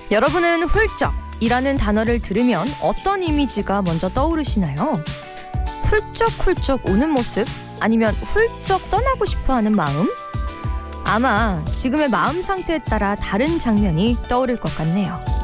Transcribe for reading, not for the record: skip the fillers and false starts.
여러분은 훌쩍이라는 단어를 들으면 어떤 이미지가 먼저 떠오르시나요? 훌쩍훌쩍 오는 모습? 아니면 훌쩍 떠나고 싶어하는 마음? 아마 지금의 마음 상태에 따라 다른 장면이 떠오를 것 같네요.